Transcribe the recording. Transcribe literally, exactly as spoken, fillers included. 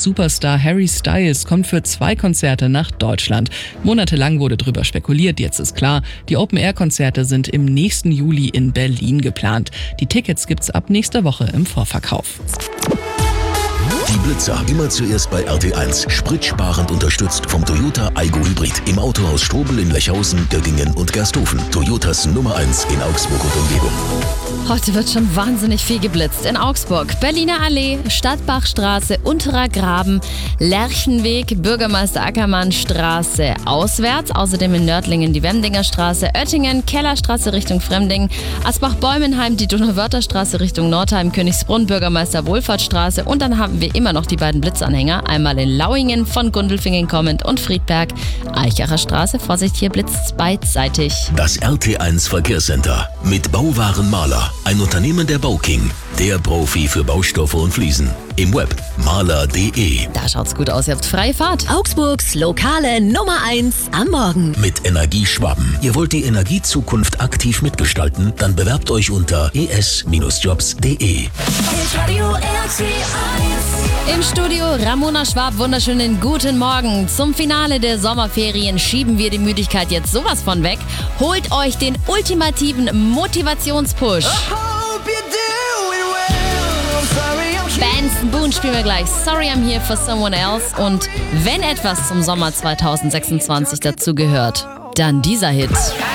Superstar Harry Styles kommt für zwei Konzerte nach Deutschland. Monatelang wurde drüber spekuliert, jetzt ist klar, die Open-Air-Konzerte sind im nächsten Juli in Berlin geplant. Die Tickets gibt's ab nächster Woche im Vorverkauf. Die Blitzer immer zuerst bei R T eins. Spritsparend unterstützt vom Toyota Aygo Hybrid. Im Autohaus Strobel in Lechhausen, Göttingen und Gersthofen. Toyotas Nummer eins in Augsburg und Umgebung. Heute wird schon wahnsinnig viel geblitzt. In Augsburg, Berliner Allee, Stadtbachstraße, Unterer Graben, Lerchenweg, Bürgermeister Ackermann Straße auswärts. Außerdem in Nördlingen die Wemdinger Straße, Oettingen, Kellerstraße Richtung Fremding, Asbach-Bäumenheim, die Donauwörtherstraße Richtung Nordheim, Königsbrunn, Bürgermeister Wohlfahrtsstraße. Und dann haben wir immer noch die beiden Blitzanhänger. Einmal in Lauingen von Gundelfingen kommend und Friedberg, Eichacher Straße. Vorsicht, hier blitzt's beidseitig. Das R T eins Verkehrscenter mit Bauwaren Maler. Ein Unternehmen der Bauking, der Profi für Baustoffe und Fliesen. Im Web maler punkt de. Da schaut's gut aus, ihr habt freie Fahrt. Augsburgs lokale Nummer eins am Morgen. Mit Energie Schwaben. Ihr wollt die Energiezukunft aktiv mitgestalten? Dann bewerbt euch unter e s jobs punkt de. Im Studio Ramona Schwab, wunderschönen guten Morgen. Zum Finale der Sommerferien schieben wir die Müdigkeit jetzt sowas von weg. Holt euch den ultimativen Motivationspush. Benson Boone spielen wir gleich. Sorry, I'm here for someone else. Und wenn etwas zum Sommer zwanzig sechsundzwanzig dazu gehört, dann dieser Hit.